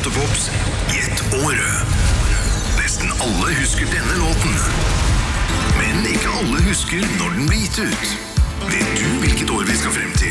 Låtepops Gjett året. Nesten alle husker denne låten, men ikke alle husker når den ble gitt ut. Vet du hvilket år vi skal frem til?